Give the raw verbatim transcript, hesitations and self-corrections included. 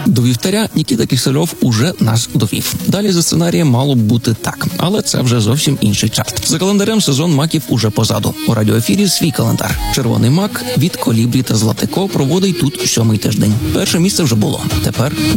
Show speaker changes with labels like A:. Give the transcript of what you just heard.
A: До вівтаря Нікіта Кисельов уже нас довів. Далі за сценарієм мало б бути так, але це вже зовсім інший чарт. За календарем сезон маків уже позаду. У радіоефірі свій календар. Червоний мак від Колібрі та Златико проводить тут сьомий тиждень. Перше місце вже було. Тепер